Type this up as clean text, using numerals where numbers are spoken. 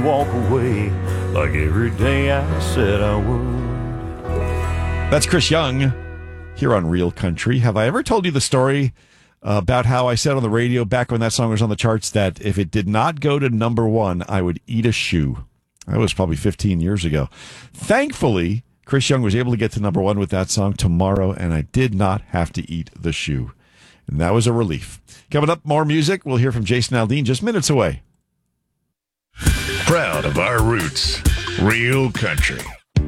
walk away like every day I said I would. That's Chris Young here on Real Country. Have I ever told you the story about how I said on the radio back when that song was on the charts that if it did not go to number one, I would eat a shoe? That was probably 15 years ago. Thankfully, Chris Young was able to get to number one with that song tomorrow, and I did not have to eat the shoe. And that was a relief. Coming up, more music. We'll hear from Jason Aldean just minutes away. Proud of our roots. Real Country.